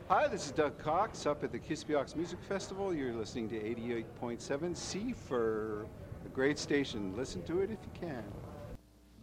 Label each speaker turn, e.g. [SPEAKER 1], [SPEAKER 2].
[SPEAKER 1] Hi, this is Doug Cox up at the Kispiox Music Festival. You're listening to 88.7 C for a great station. Listen to it if you can.